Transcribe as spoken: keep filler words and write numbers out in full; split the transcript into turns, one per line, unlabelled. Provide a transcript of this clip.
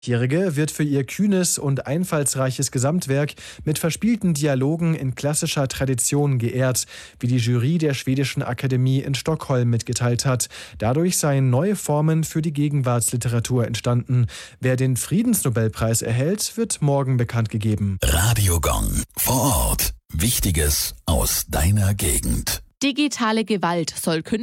Jährige wird für ihr kühnes und einfallsreiches Gesamtwerk mit verspielten Dialogen in klassischer Tradition geehrt, wie die Jury der Schwedischen Akademie in Stockholm mitgeteilt hat. Dadurch seien neue Formen für die Gegenwartsliteratur entstanden. Wer den Friedensnobelpreis erhält, wird morgen bekannt gegeben.
Radiogong. Vor Ort. Wichtiges aus deiner Gegend.
Digitale Gewalt soll künftig